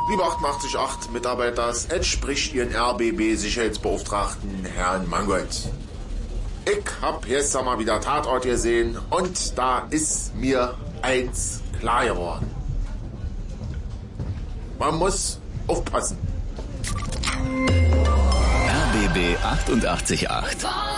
Lieber 888 Mitarbeiter, es spricht Ihren RBB-Sicherheitsbeauftragten Herrn Mangold. Ich hab gestern mal wieder Tatort gesehen und da ist mir eins klar geworden. Man muss aufpassen. RBB 888.